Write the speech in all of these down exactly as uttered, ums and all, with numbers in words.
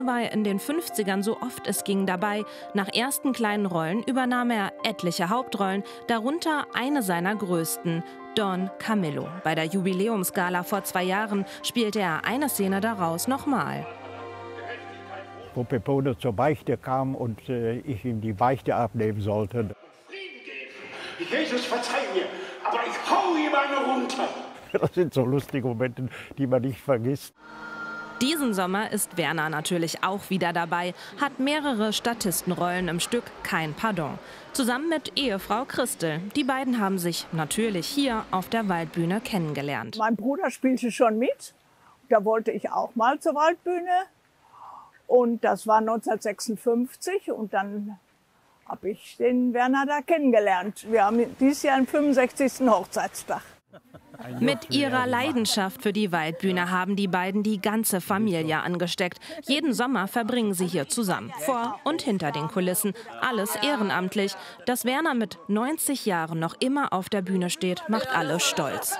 War er in den fünfzigern so oft es ging dabei. Nach ersten kleinen Rollen übernahm er etliche Hauptrollen, darunter eine seiner größten, Don Camillo. Bei der Jubiläumsgala vor zwei Jahren spielte er eine Szene daraus nochmal. Wo Peppone zur Beichte kam und äh, ich ihm die Beichte abnehmen sollte. Jesus, verzeih mir, aber ich hau ihm eine runter. Das sind so lustige Momente, die man nicht vergisst. Diesen Sommer ist Werner natürlich auch wieder dabei, hat mehrere Statistenrollen im Stück Kein Pardon. Zusammen mit Ehefrau Christel. Die beiden haben sich natürlich hier auf der Waldbühne kennengelernt. Mein Bruder spielte schon mit. Da wollte ich auch mal zur Waldbühne. Und das war neunzehnhundertsechsundfünfzig. Und dann habe ich den Werner da kennengelernt. Wir haben dieses Jahr den fünfundsechzigsten Hochzeitstag. Mit ihrer Leidenschaft für die Waldbühne haben die beiden die ganze Familie angesteckt. Jeden Sommer verbringen sie hier zusammen, vor und hinter den Kulissen. Alles ehrenamtlich. Dass Werner mit neunzig Jahren noch immer auf der Bühne steht, macht alle stolz.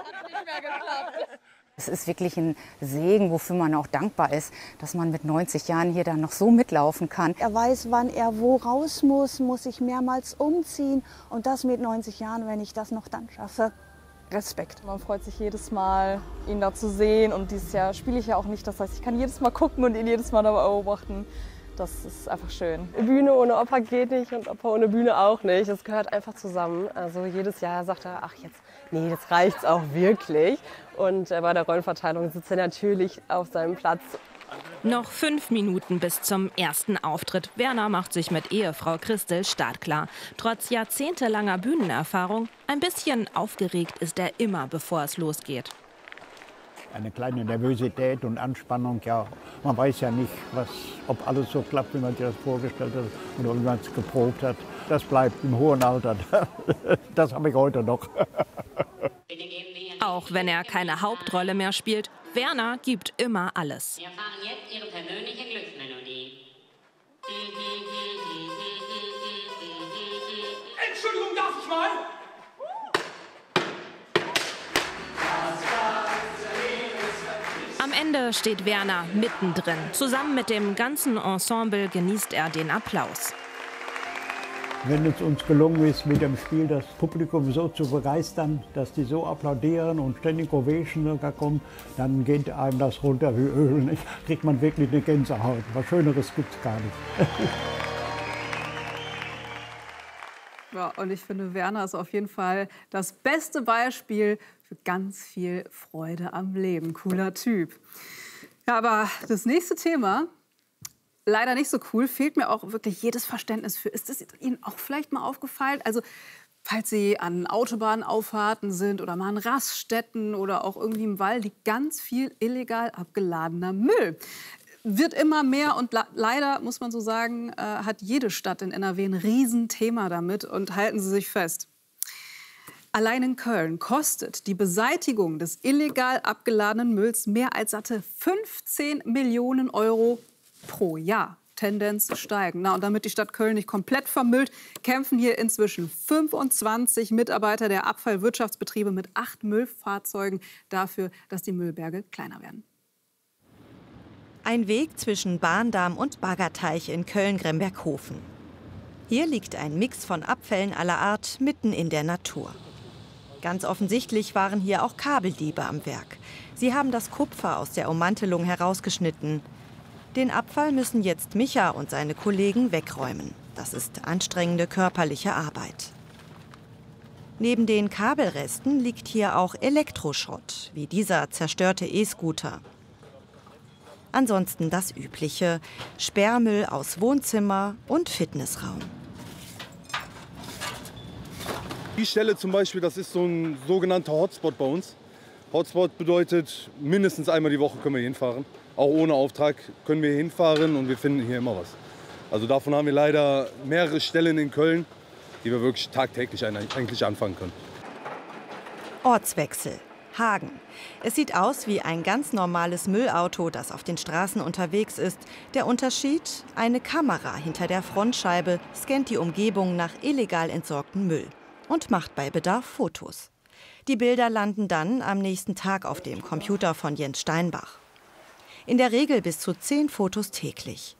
Es ist wirklich ein Segen, wofür man auch dankbar ist, dass man mit neunzig Jahren hier dann noch so mitlaufen kann. Er weiß, wann er wo raus muss, muss sich mehrmals umziehen. Und das mit neunzig Jahren, wenn ich das noch dann schaffe. Respekt. Man freut sich jedes Mal, ihn da zu sehen. Und dieses Jahr spiele ich ja auch nicht. Das heißt, ich kann jedes Mal gucken und ihn jedes Mal dabei beobachten. Das ist einfach schön. Bühne ohne Opa geht nicht und Opa ohne Bühne auch nicht. Das gehört einfach zusammen. Also jedes Jahr sagt er, ach jetzt, nee, jetzt reicht's auch wirklich. Und bei der Rollenverteilung sitzt er natürlich auf seinem Platz. Noch fünf Minuten bis zum ersten Auftritt. Werner macht sich mit Ehefrau Christel startklar. Trotz jahrzehntelanger Bühnenerfahrung, ein bisschen aufgeregt ist er immer, bevor es losgeht. Eine kleine Nervosität und Anspannung, ja. Man weiß ja nicht, was, ob alles so klappt, wie man sich das vorgestellt hat oder wie man es geprobt hat. Das bleibt im hohen Alter. Das habe ich heute noch. Auch wenn er keine Hauptrolle mehr spielt, Werner gibt immer alles. Wir erfahren jetzt Ihre persönliche Glücksmelodie. Entschuldigung, darf ich mal? Am Ende steht Werner mittendrin. Zusammen mit dem ganzen Ensemble genießt er den Applaus. Wenn es uns gelungen ist, mit dem Spiel das Publikum so zu begeistern, dass die so applaudieren und ständig Ovation sogar kommen, dann geht einem das runter wie Öl. Nicht? Kriegt man wirklich eine Gänsehaut. Was Schöneres gibt es gar nicht. Ja, und ich finde, Werner ist auf jeden Fall das beste Beispiel für ganz viel Freude am Leben. Cooler Typ. Ja, aber das nächste Thema, leider nicht so cool, fehlt mir auch wirklich jedes Verständnis für. Ist das Ihnen auch vielleicht mal aufgefallen? Also, falls Sie an Autobahnauffahrten sind oder mal an Raststätten oder auch irgendwie im Wald, liegt ganz viel illegal abgeladener Müll. Wird immer mehr und leider, muss man so sagen, äh, hat jede Stadt in N R W ein Riesenthema damit. Und halten Sie sich fest. Allein in Köln kostet die Beseitigung des illegal abgeladenen Mülls mehr als satte fünfzehn Millionen Euro pro Jahr. Tendenz steigend. Na, und damit die Stadt Köln nicht komplett vermüllt, kämpfen hier inzwischen fünfundzwanzig Mitarbeiter der Abfallwirtschaftsbetriebe mit acht Müllfahrzeugen dafür, dass die Müllberge kleiner werden. Ein Weg zwischen Bahndamm und Baggerteich in Köln-Gremberghofen. Hier liegt ein Mix von Abfällen aller Art mitten in der Natur. Ganz offensichtlich waren hier auch Kabeldiebe am Werk. Sie haben das Kupfer aus der Ummantelung herausgeschnitten. Den Abfall müssen jetzt Micha und seine Kollegen wegräumen. Das ist anstrengende körperliche Arbeit. Neben den Kabelresten liegt hier auch Elektroschrott, wie dieser zerstörte E-Scooter. Ansonsten das Übliche: Sperrmüll aus Wohnzimmer und Fitnessraum. Die Stelle zum Beispiel, das ist so ein sogenannter Hotspot bei uns. Hotspot bedeutet, mindestens einmal die Woche können wir hinfahren. Auch ohne Auftrag können wir hinfahren und wir finden hier immer was. Also davon haben wir leider mehrere Stellen in Köln, die wir wirklich tagtäglich eigentlich anfangen können. Ortswechsel. Hagen. Es sieht aus wie ein ganz normales Müllauto, das auf den Straßen unterwegs ist. Der Unterschied? Eine Kamera hinter der Frontscheibe scannt die Umgebung nach illegal entsorgtem Müll und macht bei Bedarf Fotos. Die Bilder landen dann am nächsten Tag auf dem Computer von Jens Steinbach. In der Regel bis zu zehn Fotos täglich.